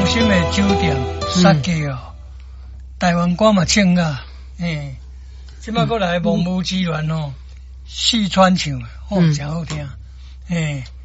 心的酒店杀鸡哦，台湾歌嘛唱啊，即摆过来蒙古之恋哦，四川唱哦，真好听，